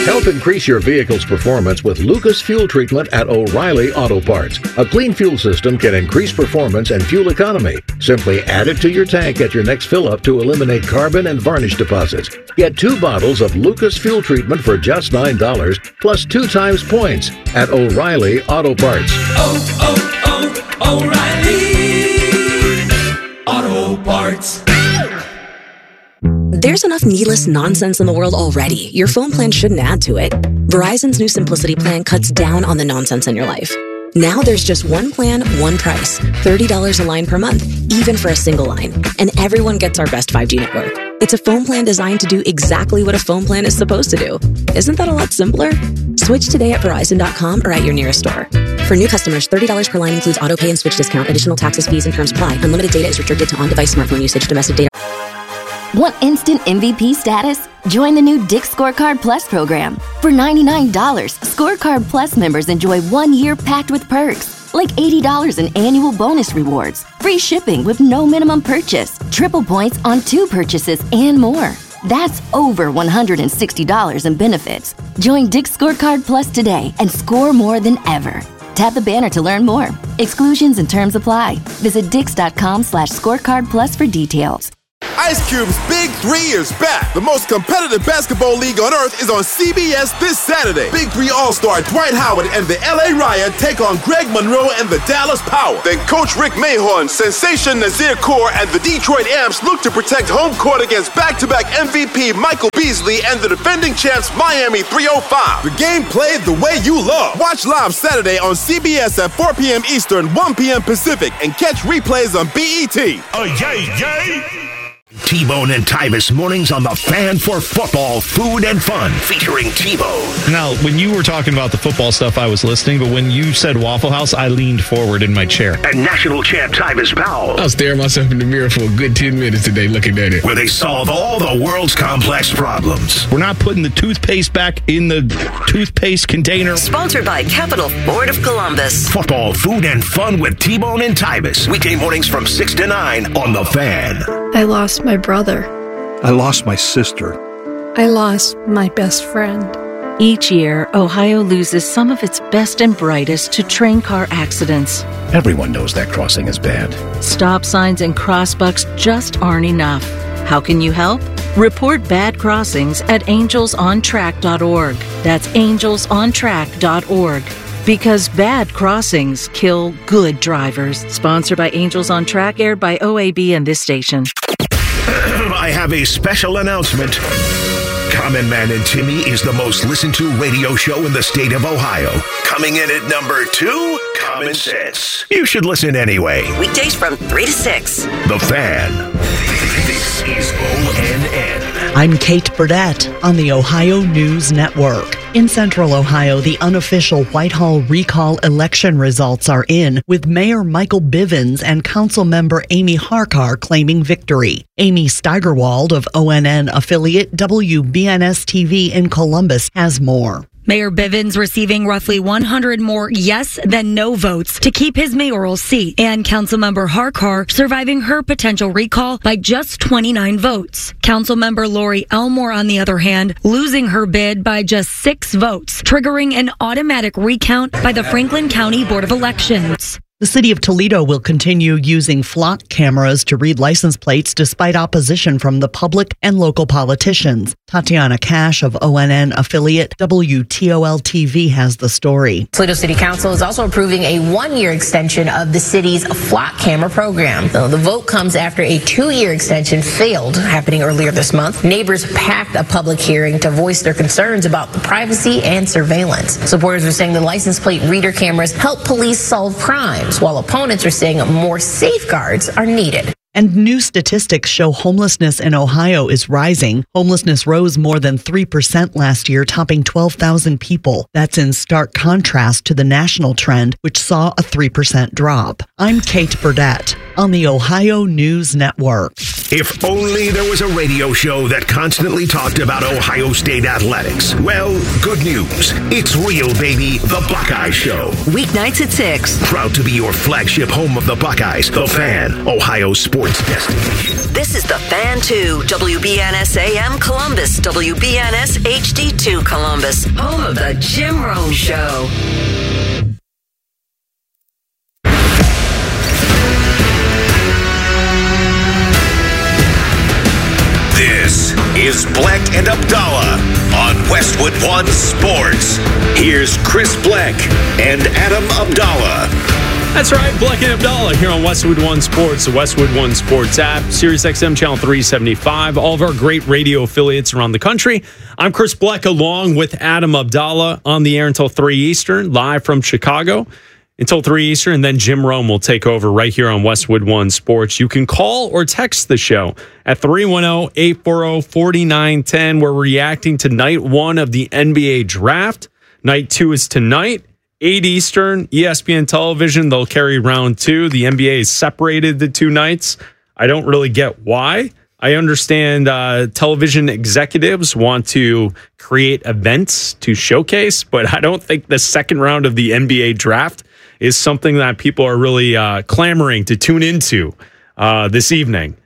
Help increase your vehicle's performance with Lucas Fuel Treatment at O'Reilly Auto Parts. A clean fuel system can increase performance and fuel economy. Simply add it to your tank at your next fill-up to eliminate carbon and varnish deposits. Get 2 bottles of Lucas Fuel Treatment for just $9 plus 2 times points at O'Reilly Auto Parts. O'Reilly Auto Parts. There's enough needless nonsense in the world already. Your phone plan shouldn't add to it. Verizon's new Simplicity plan cuts down on the nonsense in your life. Now there's just one plan, one price. $30 a line per month, even for a single line. And everyone gets our best 5G network. It's a phone plan designed to do exactly what a phone plan is supposed to do. Isn't that a lot simpler? Switch today at Verizon.com or at your nearest store. For new customers, $30 per line includes auto pay and switch discount. Additional taxes, fees, and terms apply. Unlimited data is restricted to on-device smartphone usage. Domestic data. Want instant MVP status? Join the new Dick's Scorecard Plus program. For $99, Scorecard Plus members enjoy 1 year packed with perks, like $80 in annual bonus rewards, free shipping with no minimum purchase, triple points on 2 purchases, and more. That's over $160 in benefits. Join Dick's Scorecard Plus today and score more than ever. Tap the banner to learn more. Exclusions and terms apply. Visit Dix.com/scorecard plus for details. Ice Cube's Big 3 is back. The most competitive basketball league on earth is on CBS this Saturday. Big 3 All-Star Dwight Howard and the LA Riot take on Greg Monroe and the Dallas Power. Then Coach Rick Mahorn, Sensation Nazir Kaur, and the Detroit Amps look to protect home court against back-to-back MVP Michael Beasley and the defending champs Miami 305. The game played the way you love. Watch live Saturday on CBS at 4 p.m. Eastern, 1 p.m. Pacific, and catch replays on BET. Oh, yay! T-Bone and Tyvis mornings on the Fan for football, food, and fun, featuring T-Bone. Now, when you were talking about the football stuff, I was listening, but when you said Waffle House, I leaned forward in my chair. And national champ Tyvis Powell. I was staring myself in the mirror for a good 10 minutes today looking at it. Where they solve all the world's complex problems. We're not putting the toothpaste back in the toothpaste container. Sponsored by Capital Ford of Columbus. Football, food, and fun with T-Bone and Tyvis. Weekday mornings from 6 to 9 on The Fan. I lost my brother. I lost my sister. I lost my best friend. Each year, Ohio loses some of its best and brightest to train car accidents. Everyone knows that crossing is bad. Stop signs and crossbucks just aren't enough. How can you help? Report bad crossings at angelsontrack.org. That's angelsontrack.org. Because bad crossings kill good drivers. Sponsored by Angels on Track, aired by OAB and this station. I have a special announcement. Common Man and Timmy is the most listened to radio show in the state of Ohio. Coming in at number 2, Common Sense. You should listen anyway. Weekdays from 3 to 6. The Fan. This is ONN. I'm Kate Burdett on the Ohio News Network. In Central Ohio, the unofficial Whitehall recall election results are in, with Mayor Michael Bivens and Councilmember Amy Harkar claiming victory. Amy Steigerwald of ONN affiliate WBNS-TV in Columbus has more. Mayor Bivens receiving roughly 100 more yes than no votes to keep his mayoral seat, and Councilmember Harkar surviving her potential recall by just 29 votes. Councilmember Lori Elmore, on the other hand, losing her bid by just 6 votes, triggering an automatic recount by the Franklin County Board of Elections. The city of Toledo will continue using flock cameras to read license plates despite opposition from the public and local politicians. Tatiana Cash of ONN affiliate WTOL-TV has the story. Toledo City Council is also approving a 1-year extension of the city's flock camera program. The vote comes after a 2-year extension failed, happening earlier this month. Neighbors packed a public hearing to voice their concerns about the privacy and surveillance. Supporters are saying the license plate reader cameras help police solve crime, while opponents are saying more safeguards are needed. And new statistics show homelessness in Ohio is rising. Homelessness rose more than 3% last year, topping 12,000 people. That's in stark contrast to the national trend, which saw a 3% drop. I'm Kate Burdett on the Ohio News Network. If only there was a radio show that constantly talked about Ohio State athletics. Well, good news. It's real, baby. The Buckeye Show. Weeknights at 6. Proud to be your flagship home of the Buckeyes. The Fan, Ohio Sports sports destination. This is the Fan 2, WBNS AM Columbus, WBNS HD2 Columbus, home of the Jim Rome Show. This is Bleck and Abdallah on Westwood One Sports. Here's Chris Bleck and Adam Abdallah. That's right, Bleck and Abdallah here on Westwood One Sports, the Westwood One Sports app, SiriusXM Channel 375, all of our great radio affiliates around the country. I'm Chris Bleck along with Adam Abdallah on the air until 3 Eastern, live from Chicago until 3 Eastern, and then Jim Rome will take over right here on Westwood One Sports. You can call or text the show at 310-840-4910. We're reacting to night 1 of the NBA draft. Night 2 is tonight, 8 Eastern, ESPN television. They'll carry round 2. The NBA has separated the 2 nights. I don't really get why. I understand television executives want to create events to showcase, but I don't think the second round of the NBA draft is something that people are really clamoring to tune into this evening.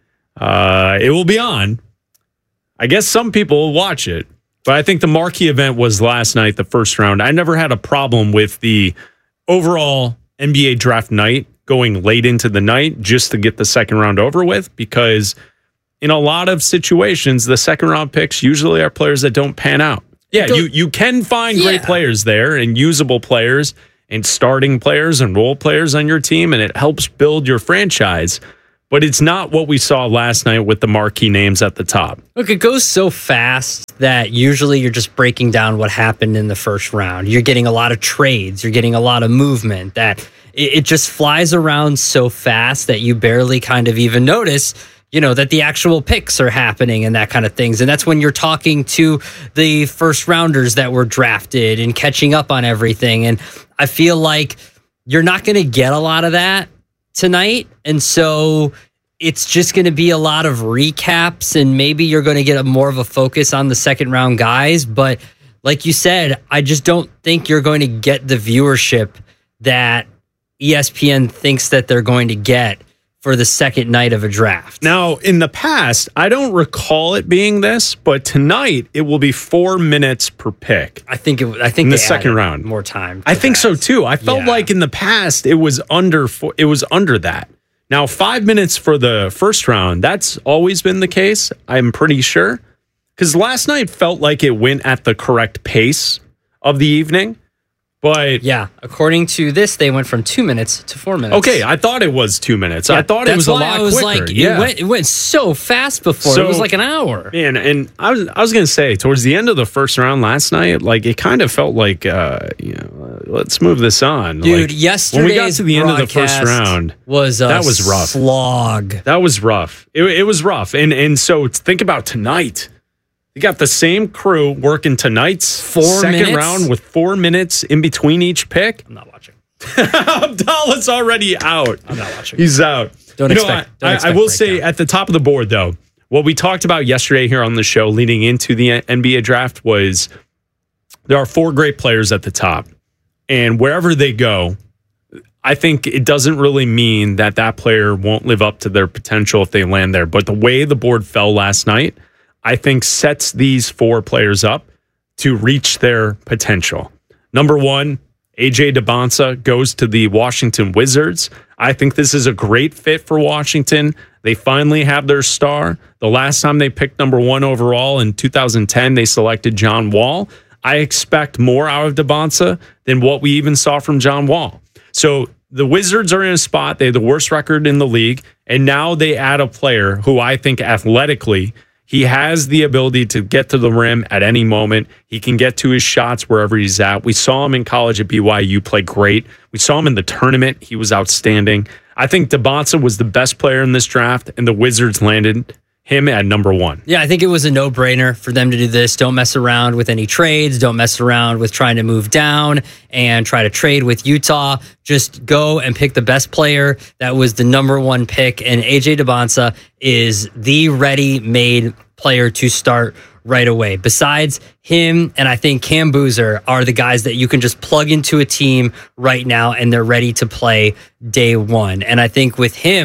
It will be on. I guess some people will watch it, but I think the marquee event was last night, the first round. I never had a problem with the overall NBA draft night going late into the night just to get the second round over with, because in a lot of situations, the second round picks usually are players that don't pan out. Yeah, you can find great players there and usable players and starting players and role players on your team, and it helps build your franchise. But it's not what we saw last night with the marquee names at the top. Look, it goes so fast that usually you're just breaking down what happened in the first round. You're getting a lot of trades. You're getting a lot of movement. That it just flies around so fast that you barely kind of even notice, that the actual picks are happening and that kind of things. And that's when you're talking to the first rounders that were drafted and catching up on everything. And I feel like you're not going to get a lot of that tonight. And so it's just going to be a lot of recaps, and maybe you're going to get more of a focus on the second round guys. But like you said, I just don't think you're going to get the viewership that ESPN thinks that they're going to get for the second night of a draft. Now, in the past, I don't recall it being this, but tonight it will be 4 minutes per pick. I think in the second round more time. I think so too. I felt like in the past it was under that. Now 5 minutes for the first round. That's always been the case. I'm pretty sure, because last night felt like it went at the correct pace of the evening. But yeah, according to this, they went from 2 minutes to 4 minutes. Okay, I thought it was 2 minutes. I thought it was a lot quicker. Like, it went so fast before. So, it was like an hour. Man, and I was going to say, towards the end of the first round last night, like it kind of felt like, let's move this on. Dude, like, yesterday's when we got to the end of the first round, that was rough. Slog. That was rough. It was rough. And so think about tonight. You got the same crew working tonight's second round with 4 minutes in between each pick. I'm not watching. Abdallah's already out. I'm not watching. He's out. Don't expect I will say at the top of the board, though, what we talked about yesterday here on the show leading into the NBA draft was there are 4 great players at the top. And wherever they go, I think it doesn't really mean that player won't live up to their potential if they land there. But the way the board fell last night, I think sets these 4 players up to reach their potential. Number 1, A.J. Dybantsa goes to the Washington Wizards. I think this is a great fit for Washington. They finally have their star. The last time they picked number 1 overall in 2010, they selected John Wall. I expect more out of Dybantsa than what we even saw from John Wall. So the Wizards are in a spot. They have the worst record in the league, and now they add a player who I think athletically, he has the ability to get to the rim at any moment. He can get to his shots wherever he's at. We saw him in college at BYU play great. We saw him in the tournament. He was outstanding. I think Dybantsa was the best player in this draft, and the Wizards landed him at number 1. Yeah, I think it was a no-brainer for them to do this. Don't mess around with any trades. Don't mess around with trying to move down and try to trade with Utah. Just go and pick the best player. That was the number 1 pick, and A.J. Dybantsa is the ready-made player to start right away. Besides him, and I think Cam Boozer are the guys that you can just plug into a team right now, and they're ready to play day one. And I think with him,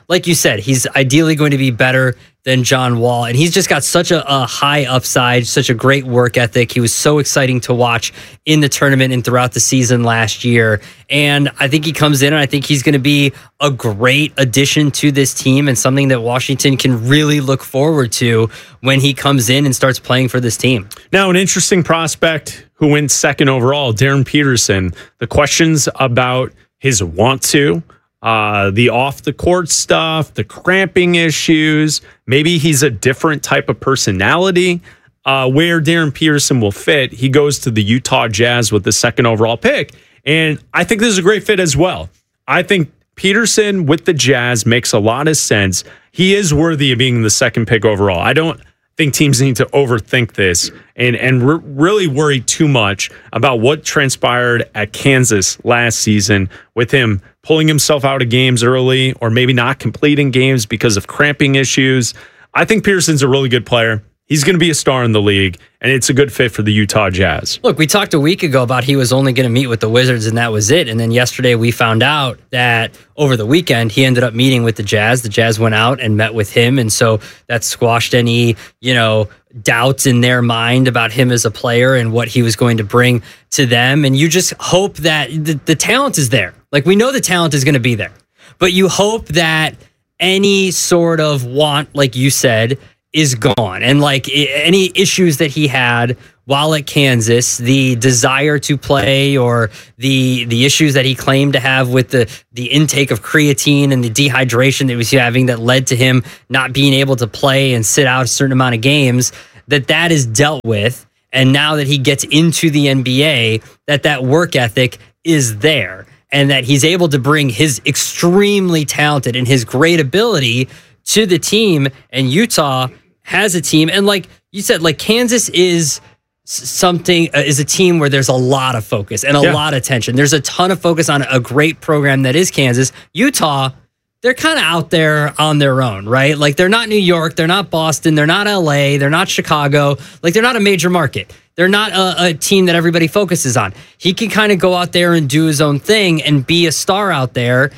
like you said, he's ideally going to be better than John Wall. And he's just got such a high upside, such a great work ethic. He was so exciting to watch in the tournament and throughout the season last year. And I think he comes in and I think he's going to be a great addition to this team and something that Washington can really look forward to when he comes in and starts playing for this team. Now, an interesting prospect who went second overall, Darren Peterson. The questions about his want to, the off the court stuff, the cramping issues, maybe he's a different type of personality. Where Darren Peterson will fit, he goes to the Utah Jazz with the second overall pick. And I think this is a great fit as well. I think Peterson with the Jazz makes a lot of sense. He is worthy of being the second pick overall. I don't think teams need to overthink this and really worry too much about what transpired at Kansas last season with him pulling himself out of games early or maybe not completing games because of cramping issues. I think Peterson's a really good player. He's going to be a star in the league, and it's a good fit for the Utah Jazz. Look, we talked a week ago about he was only going to meet with the Wizards, and that was it. And then yesterday we found out that over the weekend he ended up meeting with the Jazz. The Jazz went out and met with him, and so that squashed any, doubts in their mind about him as a player and what he was going to bring to them. And you just hope that the talent is there. Like, we know the talent is going to be there, but you hope that any sort of want, like you said, is gone. And like any issues that he had while at Kansas, the desire to play or the issues that he claimed to have with the intake of creatine and the dehydration that he was having that led to him not being able to play and sit out a certain amount of games, that is dealt with. And now that he gets into the NBA, that work ethic is there and that he's able to bring his extremely talented and his great ability to the team. And Utah has a team, and like you said, like Kansas is a team where there's a lot of focus and a lot of tension. There's a ton of focus on a great program that is Kansas. Utah, they're kind of out there on their own, right? Like, they're not New York, they're not Boston, they're not LA, they're not Chicago. Like, they're not a major market. They're not a team that everybody focuses on. He can kind of go out there and do his own thing and be a star out there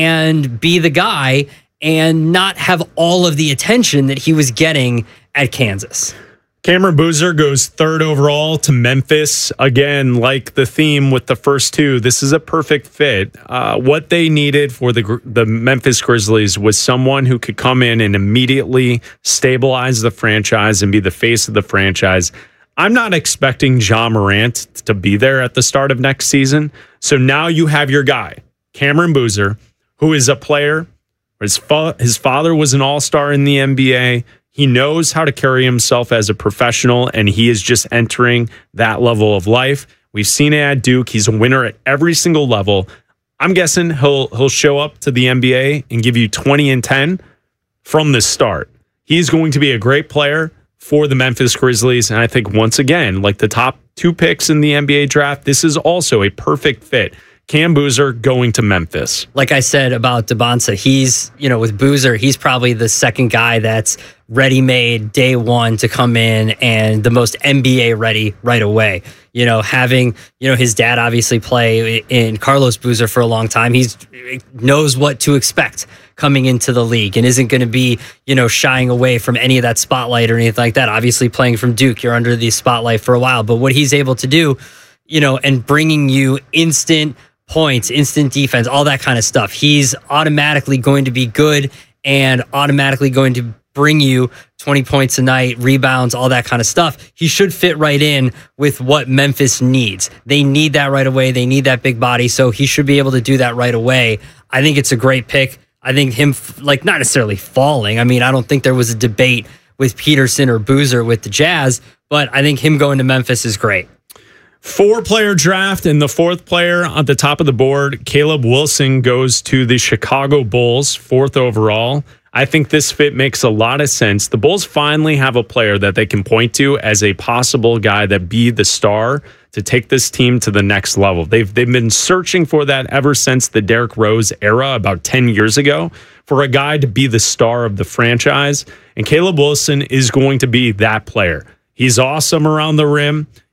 and be the guy and not have all of the attention that he was getting at Kansas. Cameron Boozer goes third overall to Memphis. Again, like the theme with the first two, this is a perfect fit. What they needed for the Memphis Grizzlies was someone who could come in and immediately stabilize the franchise and be the face of the franchise. I'm not expecting Ja Morant to be there at the start of next season. So now you have your guy, Cameron Boozer, who is a player. His father was an all-star in the NBA. He knows how to carry himself as a professional, and he is just entering that level of life. We've seen it at Duke. He's a winner at every single level. I'm guessing he'll show up to the NBA and give you 20 and 10 from the start. He's going to be a great player for the Memphis Grizzlies, and I think, once again, like the top two picks in the NBA draft, this is also a perfect fit. Cam Boozer going to Memphis. Like I said about Debonsa, he's, with Boozer, he's probably the second guy that's ready-made day one to come in and the most NBA ready right away. Having, his dad obviously play in Carlos Boozer for a long time. He knows what to expect coming into the league and isn't going to be, shying away from any of that spotlight or anything like that. Obviously playing from Duke, you're under the spotlight for a while, but what he's able to do, and bringing you instant points, instant defense, all that kind of stuff. He's automatically going to be good and automatically going to bring you 20 points a night, rebounds, all that kind of stuff. He should fit right in with what Memphis needs. They need that right away. They need that big body, so he should be able to do that right away. I think it's a great pick. I think him, not necessarily falling. I mean, I don't think there was a debate with Peterson or Boozer with the Jazz, but I think him going to Memphis is great. 4-player draft, and the fourth player at the top of the board, Caleb Wilson, goes to the Chicago Bulls, 4th overall. I think this fit makes a lot of sense. The Bulls finally have a player that they can point to as a possible guy that be the star to take this team to the next level. They've been searching for that ever since the Derrick Rose era about 10 years ago, for a guy to be the star of the franchise. And Caleb Wilson is going to be that player. He's awesome around the rim.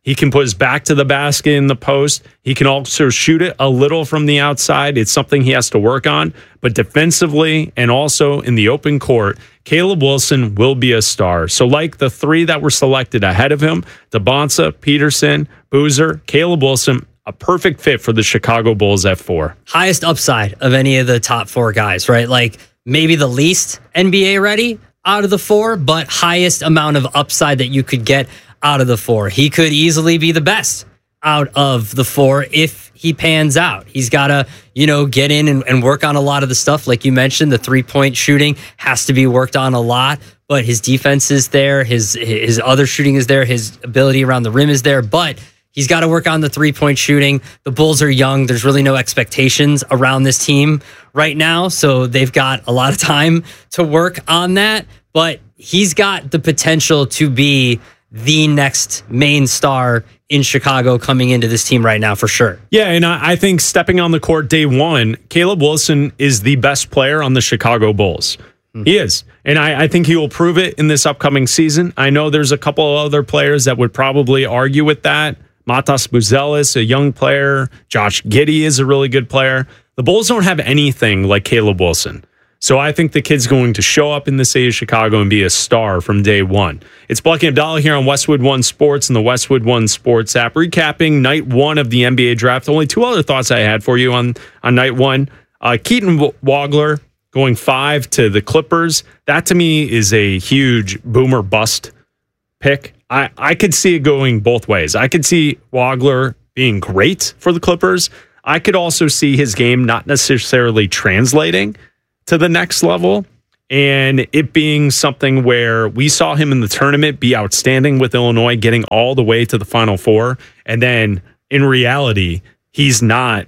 He can put his back to the basket in the post. He can also shoot it a little from the outside. It's something he has to work on. But defensively and also in the open court, Caleb Wilson will be a star. So like the three that were selected ahead of him, DeBonsa, Peterson, Boozer, Caleb Wilson, a perfect fit for the Chicago Bulls at 4. Highest upside of any of the top 4 guys, right? Like maybe the least NBA ready out of the 4, but highest amount of upside that you could get out of the 4. He could easily be the best out of the 4 if he pans out. He's got to, get in and work on a lot of the stuff. Like you mentioned, the 3-point shooting has to be worked on a lot, but his defense is there. His other shooting is there. His ability around the rim is there, but he's got to work on the 3-point shooting. The Bulls are young. There's really no expectations around this team right now, so they've got a lot of time to work on that, but he's got the potential to be the next main star in Chicago coming into this team right now for sure. Yeah, and I think stepping on the court day one, Caleb Wilson is the best player on the Chicago Bulls. He is. And I think he will prove it in this upcoming season. I know there's a couple of other players that would probably argue with that. Matas Buzelis, a young player. Josh Giddey is a really good player. The Bulls don't have anything like Caleb Wilson. So I think the kid's going to show up in the city of Chicago and be a star from day one. It's Bucky Abdallah here on Westwood One Sports and the Westwood One Sports app, recapping night 1 of the NBA draft. Only 2 other thoughts I had for you on night 1. Keaton Wagler going 5 to the Clippers. That to me is a huge boomer bust pick. I could see it going both ways. I could see Wagler being great for the Clippers. I could also see his game not necessarily translating to the next level, and it being something where we saw him in the tournament be outstanding with Illinois, getting all the way to the Final Four, and then in reality, he's not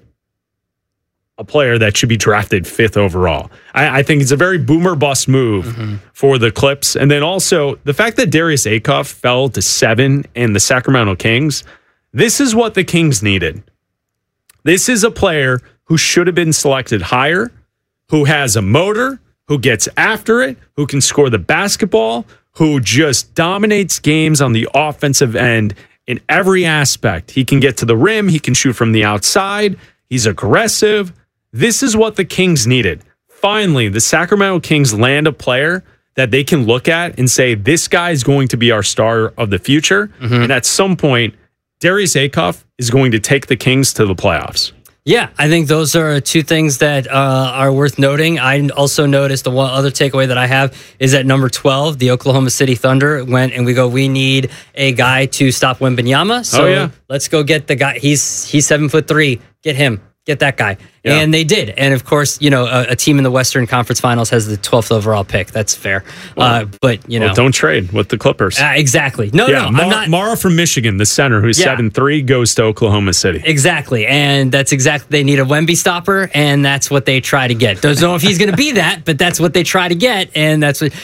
a player that should be drafted 5th overall. I think it's a very boomer bust move for the Clips, and then also the fact that Darius Acuff fell to 7 in the Sacramento Kings, this is what the Kings needed. This is a player who should have been selected higher, who has a motor, who gets after it, who can score the basketball, who just dominates games on the offensive end in every aspect. He can get to the rim. He can shoot from the outside. He's aggressive. This is what the Kings needed. Finally, the Sacramento Kings land a player that they can look at and say, this guy is going to be our star of the future. And at some point, Darius Acuff is going to take the Kings to the playoffs. Yeah, I think those are 2 things that are worth noting. I also noticed the one other takeaway that I have is at number 12, the Oklahoma City Thunder went and we need a guy to stop Wembanyama. So let's go get the guy. He's 7'3". Get him. Get that guy. Yeah. And they did. And of course, a team in the Western Conference Finals has the 12th overall pick. That's fair. Well, don't trade with the Clippers. Exactly. No, I'm not. Mara from Michigan, the center, who's 7'3", goes to Oklahoma City. Exactly. And that's exactly, they need a Wemby stopper, and that's what they try to get. Don't know if he's going to be that, but that's what they try to get. And that's what,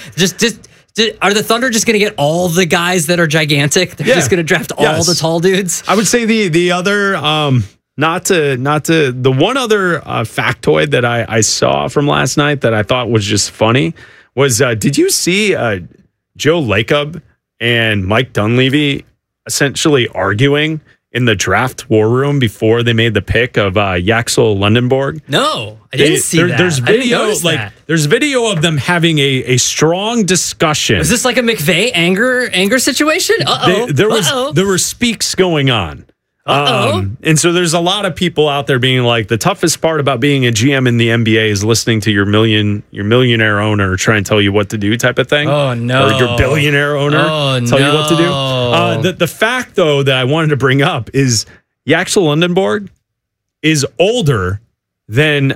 are the Thunder just going to get all the guys that are gigantic? They're just going to draft all the tall dudes? I would say the other, Not to the one other factoid that I saw from last night that I thought was just funny was, did you see Joe Lacob and Mike Dunleavy essentially arguing in the draft war room before they made the pick of Yaxel Lundenborg? No, I didn't see that. There's video, there's video of them having a strong discussion. Is this like a McVay anger situation? There were speaks going on. And so there's a lot of people out there being like, the toughest part about being a GM in the NBA is listening to your millionaire owner try and tell you what to do type of thing. Oh, no. Or your billionaire owner tell you what to do. The fact, though, that I wanted to bring up is Yaxel Lundenborg is older than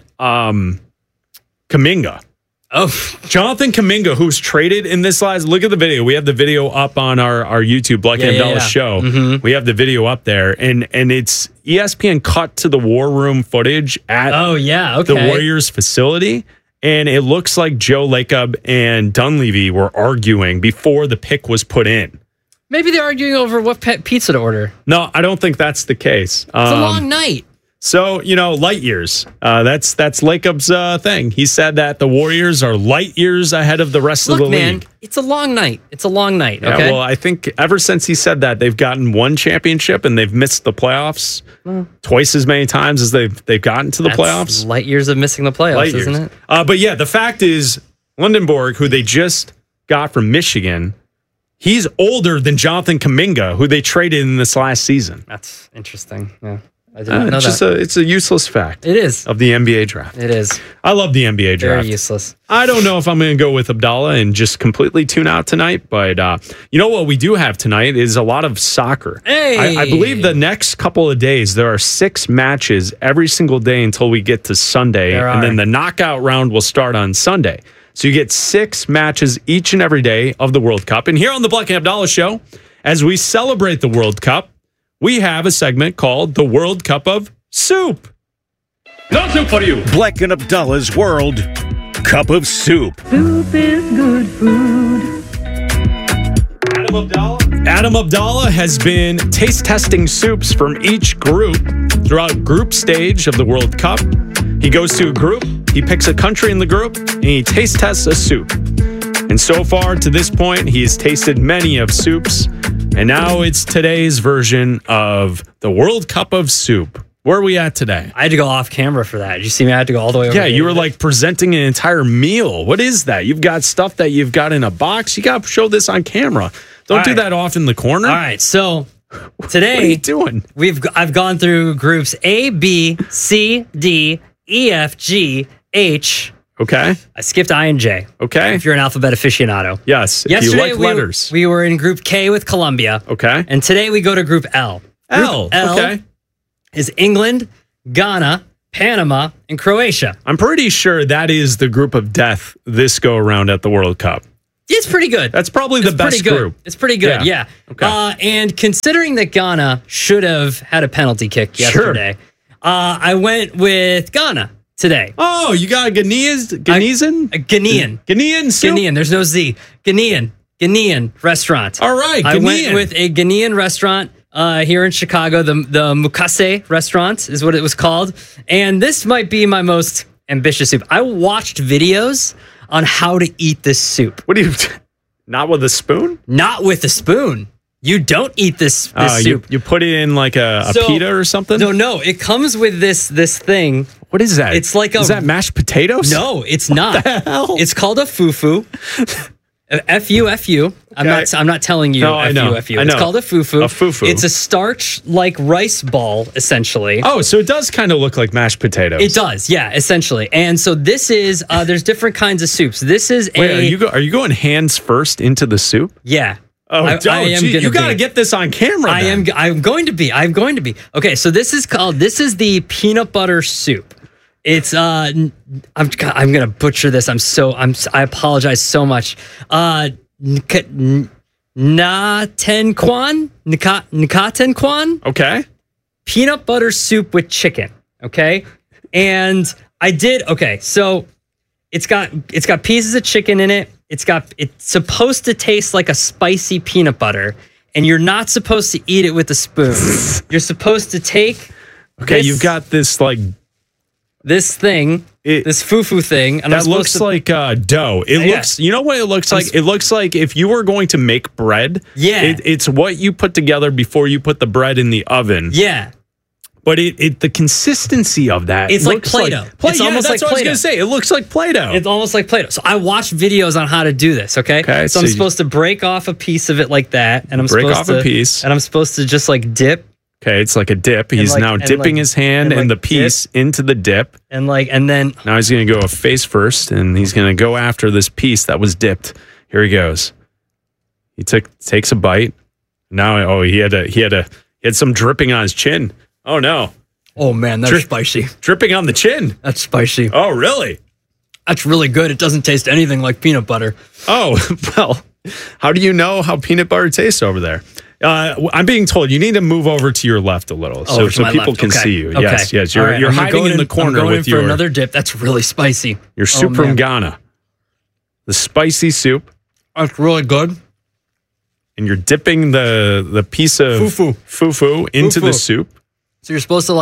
Kuminga. Oh, Jonathan Kuminga, who's traded in this last. Look at the video. We have the video up on our YouTube, Black and Abdallah show. We have the video up there, and it's ESPN cut to the war room footage at the Warriors facility, and it looks like Joe Lacob and Dunleavy were arguing before the pick was put in. Maybe they're arguing over what pizza to order. No, I don't think that's the case. It's a long night. So, light years. That's Lacob's thing. He said that the Warriors are light years ahead of the rest of the league. It's a long night. Okay? Yeah, well, I think ever since he said that, they've gotten one championship and they've missed the playoffs twice as many times as they've gotten to the playoffs. Light years of missing the playoffs, isn't it? But yeah, the fact is, Lundenborg, who they just got from Michigan, he's older than Jonathan Kuminga, who they traded in this last season. That's interesting. Yeah. I did not know it's a useless fact. It is. Of the NBA draft. It is. I love the NBA draft. Very useless. I don't know if I'm going to go with Abdallah and just completely tune out tonight, but what we do have tonight is a lot of soccer. Hey! I believe the next couple of days, there are 6 matches every single day until we get to Sunday, and then the knockout round will start on Sunday. So you get 6 matches each and every day of the World Cup. And here on the Black and Abdallah Show, as we celebrate the World Cup, we have a segment called the World Cup of Soup. No soup for you. Black and Abdallah's World Cup of Soup. Soup is good food. Adam Abdallah has been taste testing soups from each group throughout group stage of the World Cup. He goes to a group, he picks a country in the group, and he taste tests a soup. And so far to this point, he has tasted many of soups. And now it's today's version of the World Cup of Soup. Where are we at today? I had to go off camera for that. Did you see me? I had to go all the way over. Yeah, you were like presenting an entire meal. What is that? You've got stuff that you've got in a box. You got to show this on camera. Don't do that off in the corner. All right, so today what are you doing? I've gone through groups A, B, C, D, E, F, G, H. Okay. I skipped I and J. Okay. If you're an alphabet aficionado. Yes. Yesterday, if you like letters. We were in group K with Colombia. Okay. And today we go to group L. L. Okay. Is England, Ghana, Panama, and Croatia. I'm pretty sure that is the group of death this go around at the World Cup. It's pretty good. That's probably the best group. It's pretty good, yeah. Okay. And considering that Ghana should have had a penalty kick yesterday, I went with Ghana today. Oh, you got a Ghanaian? Ghanaian soup? Ghanaian, there's no Z. Ghanaian restaurant. All right, I Ghanaian. went with a Ghanaian restaurant here in Chicago. The Mukase restaurant is what it was called. And this might be my most ambitious soup. I watched videos on how to eat this soup. What do you... Not with a spoon? Not with a spoon. You don't eat this soup. You put it in like a pita or something? No. It comes with this thing. What is that? It's like Is that mashed potatoes? No, it's not. What the hell? It's called a fufu. F-U-F-U. Okay. I'm not telling you. No, I know. F-U-F-U. It's called a fufu. A fufu. It's a starch-like rice ball, essentially. Oh, so it does kind of look like mashed potatoes. It does, yeah, essentially. And so this is, there's different kinds of soups. This is are you going hands first into the soup? Yeah. I am you got to get this on camera. I'm going to be. Okay, so this is the peanut butter soup. It's I'm gonna butcher this. I apologize so much. Nikatenkwan. Okay. Peanut butter soup with chicken. Okay. And I did. Okay. So it's got pieces of chicken in it. It's supposed to taste like a spicy peanut butter, and you're not supposed to eat it with a spoon. You're supposed to take. Okay, you've got this like. This thing, this fufu thing. And that looks like dough. It looks, you know what it looks like? It looks like if you were going to make bread. Yeah. It's what you put together before you put the bread in the oven. Yeah. But the consistency of that. It's like Play-Doh. It's almost like Play-Doh. I was going to say. It looks like Play-Doh. It's almost like Play-Doh. So I watched videos on how to do this, okay? So I'm supposed to break off a piece of it like that. And I'm supposed to just like dip. Okay, it's like a dip. He's now dipping his hand and the piece into the dip. And then... Now he's going to go face first, and he's going to go after this piece that was dipped. Here he goes. He takes a bite. Now, he had some dripping on his chin. Oh, no. Oh, man, that's spicy. Dripping on the chin. That's spicy. Oh, really? That's really good. It doesn't taste anything like peanut butter. Oh, well, how do you know how peanut butter tastes over there? I'm being told you need to move over to your left a little so people can see you. Okay. Yes. You're hiding in the corner with your another dip. That's really spicy. Your soup from Ghana. The spicy soup. That's really good. And you're dipping the piece of fufu into the soup. So you're supposed to like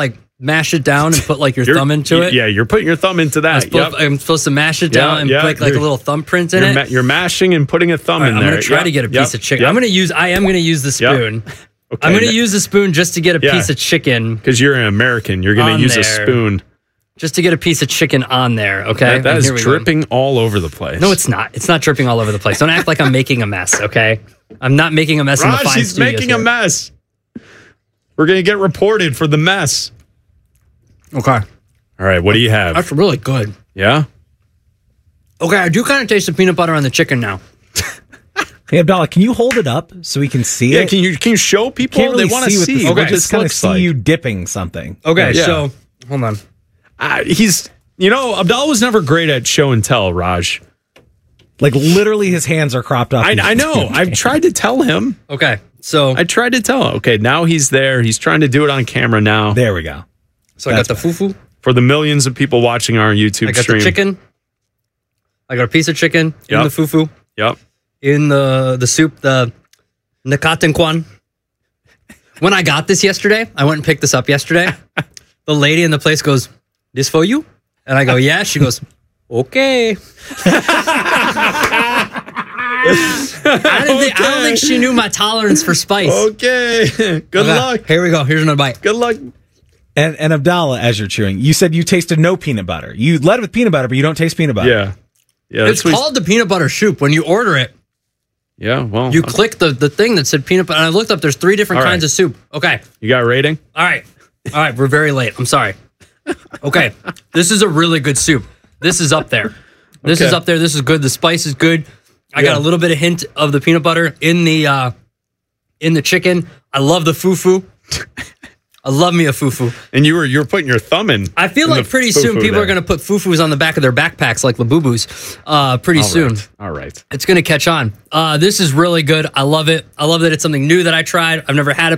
mash it down and put like your thumb into it? Yeah, you're putting your thumb into that. I'm supposed to mash it down and put like a little thumbprint in it. You're mashing and putting a thumb in there. I'm going to try to get a piece of chicken. I am going to use the spoon. Okay. I'm going to use the spoon just to get a piece of chicken. Because you're an American. You're going to use a spoon. Just to get a piece of chicken on there, okay? That is dripping all over the place. No, it's not. It's not dripping all over the place. Don't act like I'm making a mess, okay? I'm not making a mess in the fine he's making a mess. We're going to get reported for the mess. Okay. All right, what do you have? That's really good. Yeah? Okay, I do kind of taste the peanut butter on the chicken now. Hey, Abdallah, can you hold it up so we can see it? Can you show people? Can't really they want to see. Okay, just kind of see you dipping something. Okay, so hold on. Abdallah was never great at show and tell, Raj. Like literally his hands are cropped off. I know. I've tried to tell him. Okay, so I tried to tell him. Okay, now he's there. He's trying to do it on camera now. There we go. So I got the fufu. For the millions of people watching our YouTube stream. I got the chicken. I got a piece of chicken in the fufu. Yep. In the soup, the nakatenkwan. When I got this yesterday, I went and picked this up yesterday. The lady in the place goes, "This for you?" And I go, "Yeah." She goes, "Okay." I don't think she knew my tolerance for spice. Okay. Good luck. Here we go. Here's another bite. Good luck. And Abdallah, as you're chewing, you said you tasted no peanut butter. You led with peanut butter, but you don't taste peanut butter. Yeah. It's called the peanut butter soup. When you order it, well, you click the thing that said peanut butter. And I looked up, there's 3 different kinds of soup. Okay. You got a rating? All right. We're very late. I'm sorry. Okay. This is a really good soup. This is up there. This is up there. This is good. The spice is good. I got a little bit of hint of the peanut butter in the chicken. I love the fufu. I love me a fufu. And you were putting your thumb in. I feel like pretty soon people are going to put fufus on the back of their backpacks like Labubus. Pretty soon. All right. It's going to catch on. This is really good. I love it. I love that it's something new that I tried. I've never had it